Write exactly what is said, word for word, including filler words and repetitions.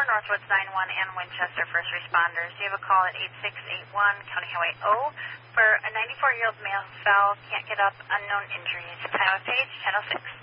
Northwoods nine one and Winchester First Responders. You have a call at eight six eight one County Highway O for a ninety-four-year-old male fell, can't get up, unknown injuries. Iowa Page, ten oh six.